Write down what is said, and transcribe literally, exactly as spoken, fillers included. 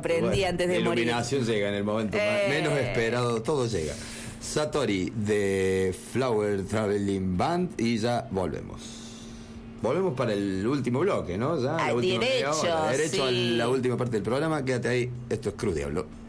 aprendí bueno, antes de la morir. La iluminación llega en el momento eh. más, menos esperado, todo llega. Satori de Flower Traveling Band y ya volvemos. Volvemos para el último bloque, ¿no? Ya Al la última derecho, media hora, derecho sí. a la última parte del programa. Quédate ahí, esto es Cruz Diablo.